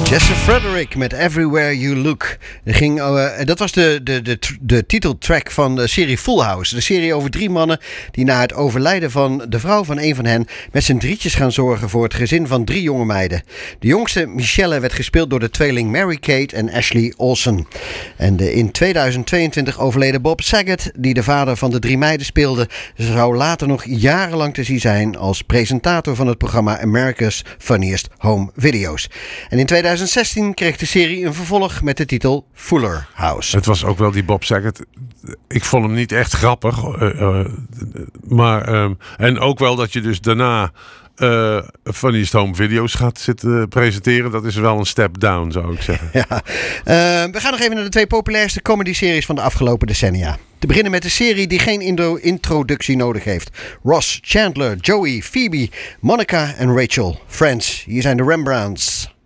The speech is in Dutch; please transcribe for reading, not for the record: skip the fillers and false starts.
Jesse Frederick met Everywhere You Look. Dat was de titeltrack van de serie Full House. De serie over 3 mannen die na het overlijden van de vrouw van een van hen met z'n drietjes gaan zorgen voor het gezin van 3 jonge meiden. De jongste, Michelle, werd gespeeld door de tweeling Mary-Kate en Ashley Olsen. En de in 2022 overleden Bob Saget, die de vader van de 3 meiden speelde, zou later nog jarenlang te zien zijn als presentator van het programma America's Funniest Home Videos. En in 2016 kreeg de serie een vervolg met de titel Fuller House. Het was ook wel die Bob Saget. Ik vond hem niet echt grappig. En ook wel dat je dus daarna Funniest Home Video's gaat zitten presenteren. Dat is wel een step down, zou ik zeggen. Ja. We gaan nog even naar de 2 populairste comedy-series van de afgelopen decennia. Te beginnen met de serie die geen introductie nodig heeft. Ross, Chandler, Joey, Phoebe, Monica en Rachel. Friends, hier zijn de Rembrandts.